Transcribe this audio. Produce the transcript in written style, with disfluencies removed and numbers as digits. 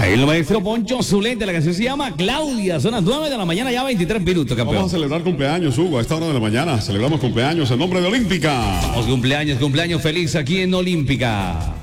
El maestro Poncho Zuleta, la canción se llama Claudia, son las 9 de la mañana, ya 23 minutos, campeón. Vamos a celebrar cumpleaños, Hugo, a esta hora de la mañana. Celebramos cumpleaños en nombre de Olímpica. Cumpleaños feliz aquí en Olímpica.